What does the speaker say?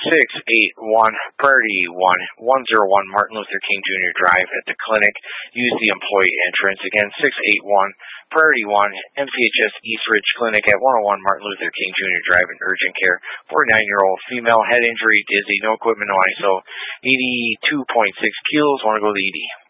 681 Priority 1, 101 Martin Luther King Jr. Drive at the clinic. Use the employee entrance. Again, 681 Priority 1, MCHS East Ridge Clinic at 101 Martin Luther King Jr. Drive in urgent care. 49-year-old female, head injury, dizzy, no equipment, no ISO, 82.6 kilos. Want to go to the ED.